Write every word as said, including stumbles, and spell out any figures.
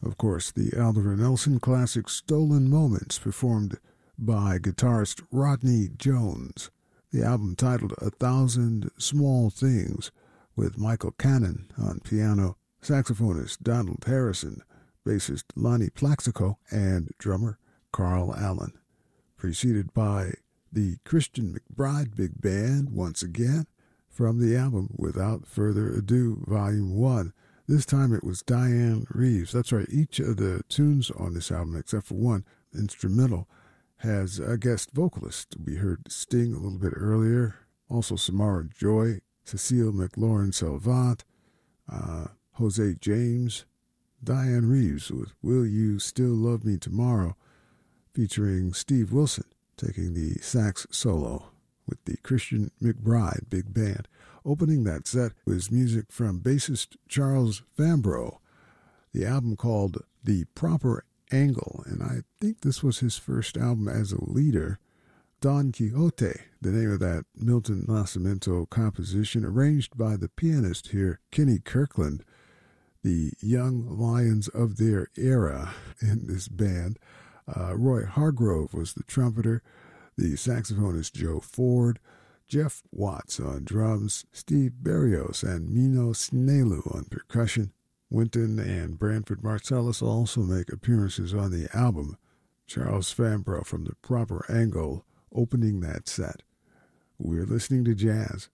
Of course, the Oliver Nelson classic Stolen Moments, performed by guitarist Rodney Jones. The album titled A Thousand Small Things, with Michael Cannon on piano, saxophonist Donald Harrison, bassist Lonnie Plaxico, and drummer Carl Allen. Preceded by the Christian McBride Big Band once again from the album Without Further Ado, Volume one. This time it was Diane Reeves. That's right, each of the tunes on this album, except for one, instrumental, has a guest vocalist. We heard Sting a little bit earlier, also Samara Joy, Cecile McLaurin Salvat, uh, Jose James, Diane Reeves with Will You Still Love Me Tomorrow, featuring Steve Wilson taking the sax solo with the Christian McBride Big Band. Opening that set was music from bassist Charles Fambrough, the album called The Proper Angle, and I think this was his first album as a leader. Don Quixote, the name of that Milton Nascimento composition, arranged by the pianist here, Kenny Kirkland, the young lions of their era in this band. Uh, Roy Hargrove was the trumpeter, the saxophonist Joe Ford, Jeff Watts on drums, Steve Berrios and Mino Snelu on percussion. Wynton and Branford Marsalis also make appearances on the album. Charles Fambrough from The Proper Angle opening that set. We're listening to jazz